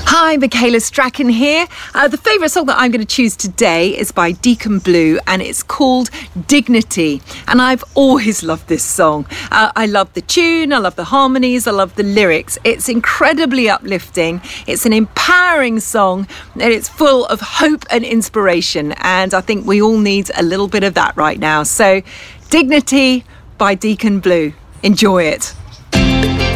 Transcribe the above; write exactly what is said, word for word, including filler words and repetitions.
Hi, Michaela Strachan here. Uh, the favourite song that I'm going to choose today is by Deacon Blue, and it's called Dignity. And I've always loved this song. Uh, I love the tune, I love the harmonies, I love the lyrics. It's incredibly uplifting. It's an empowering song, and it's full of hope and inspiration. And I think we all need a little bit of that right now. So, Dignity by Deacon Blue. Enjoy it.